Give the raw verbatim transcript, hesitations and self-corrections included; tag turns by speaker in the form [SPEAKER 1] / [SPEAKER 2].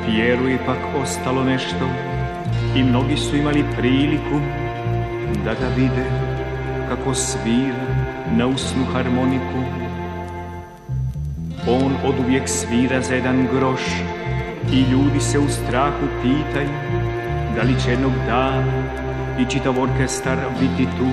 [SPEAKER 1] Pjeru je pak ostalo nešto i mnogi su imali priliku da ga vide kako svira na usnu harmoniku. On oduvijek svira za jedan groš i ljudi se u strahu pitaju da li će jednog dana i čitav orkestar biti tu.